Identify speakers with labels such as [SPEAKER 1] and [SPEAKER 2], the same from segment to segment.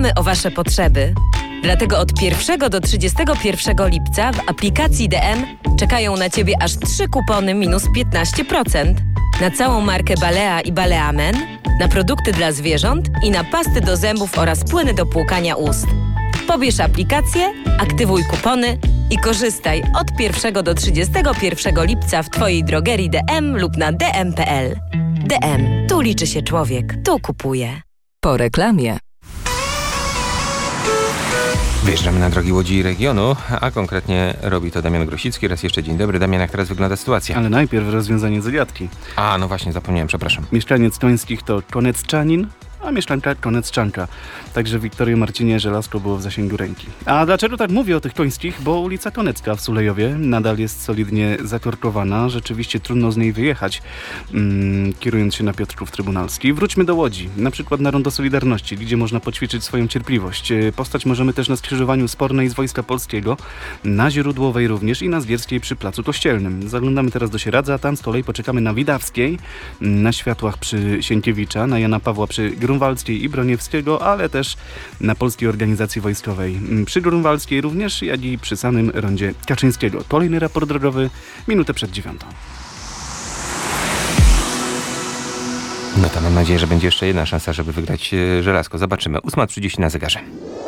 [SPEAKER 1] Dbamy o Wasze potrzeby. Dlatego od 1 do 31 lipca w aplikacji DM czekają na Ciebie aż 3 kupony minus 15%. Na całą markę Balea i Balea Men, na produkty dla zwierząt i na pasty do zębów oraz płyny do płukania ust. Pobierz aplikację, aktywuj kupony i korzystaj od 1 do 31 lipca w Twojej drogerii DM lub na dm.pl. DM. Tu liczy się człowiek. Tu kupuje.
[SPEAKER 2] Po reklamie.
[SPEAKER 3] Wjeżdżamy na drogi Łodzi i regionu, a konkretnie robi to Damian Grosicki. Raz jeszcze dzień dobry. Damian, jak teraz wygląda sytuacja?
[SPEAKER 4] Ale najpierw rozwiązanie zagadki.
[SPEAKER 3] A, no właśnie, zapomniałem, przepraszam.
[SPEAKER 4] Mieszkaniec Tońskich to Toneczanin, a mieszkanka Toneczczanka. Także Wiktorii Marcinie żelazko było w zasięgu ręki. A dlaczego tak mówię o tych Tońskich? Bo ulica Tonecka w Sulejowie nadal jest solidnie zakorkowana. Rzeczywiście trudno z niej wyjechać, kierując się na Piotrków Trybunalski. Wróćmy do Łodzi, na przykład na Rondo Solidarności, gdzie można poćwiczyć swoją cierpliwość. Postać możemy też na skrzyżowaniu Spornej z Wojska Polskiego, na Źródłowej również i na Zgierskiej przy Placu Kościelnym. Zaglądamy teraz do Sieradza, a tam z kolei poczekamy na Widawskiej, na Światłach przy Sienkiewicza, na Jana Pawła przy Grunwaldzkiej i Broniewskiego, ale też na Polskiej Organizacji Wojskowej przy Grunwaldzkiej również, jak i przy samym rondzie Kaczyńskiego. Kolejny raport drogowy, minutę przed 9.
[SPEAKER 3] No to mam nadzieję, że będzie jeszcze jedna szansa, żeby wygrać żelazko. Zobaczymy. 8:30 na zegarze.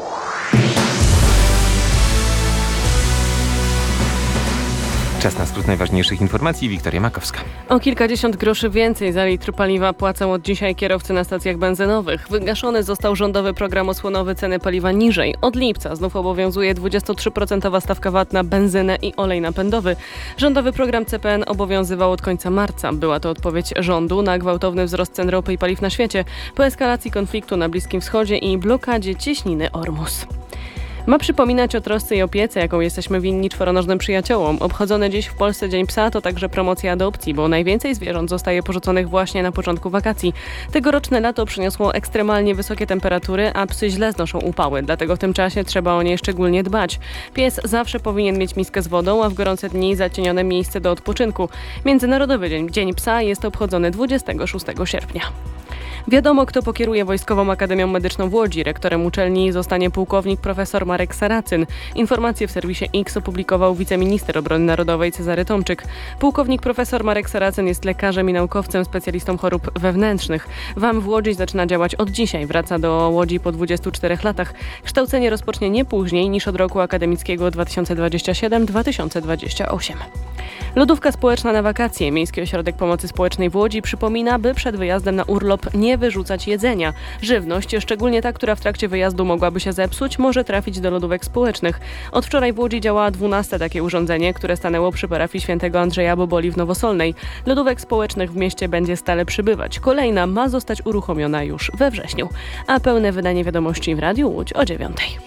[SPEAKER 3] Czas na skrót najważniejszych informacji. Wiktoria Makowska.
[SPEAKER 5] O kilkadziesiąt groszy więcej za litr paliwa płacą od dzisiaj kierowcy na stacjach benzynowych. Wygaszony został rządowy program osłonowy ceny paliwa niżej. Od lipca znów obowiązuje 23% stawka VAT na benzynę i olej napędowy. Rządowy program CPN obowiązywał od końca marca. Była to odpowiedź rządu na gwałtowny wzrost cen ropy i paliw na świecie po eskalacji konfliktu na Bliskim Wschodzie i blokadzie cieśniny Ormus. Ma przypominać o trosce i opiece, jaką jesteśmy winni czworonożnym przyjaciołom. Obchodzony dziś w Polsce Dzień Psa to także promocja adopcji, bo najwięcej zwierząt zostaje porzuconych właśnie na początku wakacji. Tegoroczne lato przyniosło ekstremalnie wysokie temperatury, a psy źle znoszą upały, dlatego w tym czasie trzeba o nie szczególnie dbać. Pies zawsze powinien mieć miskę z wodą, a w gorące dni zacienione miejsce do odpoczynku. Międzynarodowy Dzień Psa jest obchodzony 26 sierpnia. Wiadomo, kto pokieruje Wojskową Akademią Medyczną w Łodzi. Rektorem uczelni zostanie pułkownik profesor Marek Saracyn. Informacje w serwisie X opublikował wiceminister obrony narodowej Cezary Tomczyk. Pułkownik profesor Marek Saracyn jest lekarzem i naukowcem, specjalistą chorób wewnętrznych. WAM w Łodzi zaczyna działać od dzisiaj. Wraca do Łodzi po 24 latach. Kształcenie rozpocznie nie później niż od roku akademickiego 2027-2028. Lodówka społeczna na wakacje. Miejski Ośrodek Pomocy Społecznej w Łodzi przypomina, by przed wyjazdem na urlop nie wyrzucać jedzenia. Żywność, szczególnie ta, która w trakcie wyjazdu mogłaby się zepsuć, może trafić do lodówek społecznych. Od wczoraj w Łodzi działa 12 takie urządzenie, które stanęło przy parafii świętego Andrzeja Boboli w Nowosolnej. Lodówek społecznych w mieście będzie stale przybywać. Kolejna ma zostać uruchomiona już we wrześniu. A pełne wydanie wiadomości w Radiu Łódź o 9:00.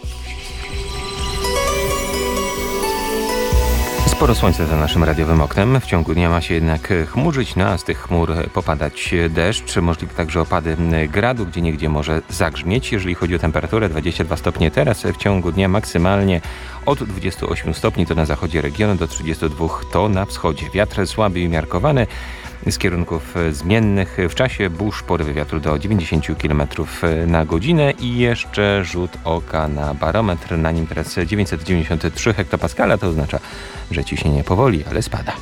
[SPEAKER 3] Sporo słońca za naszym radiowym oknem. W ciągu dnia ma się jednak chmurzyć, a z tych chmur popadać deszcz. Możliwe także opady gradu, gdzieniegdzie może zagrzmieć. Jeżeli chodzi o temperaturę, 22 stopnie teraz. W ciągu dnia maksymalnie od 28 stopni to na zachodzie regionu, do 32 to na wschodzie. Wiatr słaby i umiarkowany z kierunków zmiennych. W czasie burz porywy wiatru do 90 km na godzinę i jeszcze rzut oka na barometr. Na nim teraz 993 hektopaskala. To oznacza, że ciśnienie powoli, ale spada.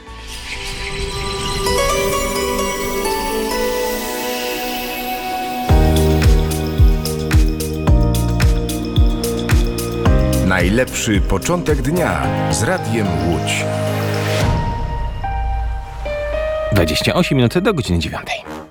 [SPEAKER 6] Najlepszy początek dnia z Radiem Łódź.
[SPEAKER 3] 28 minut do godziny 9.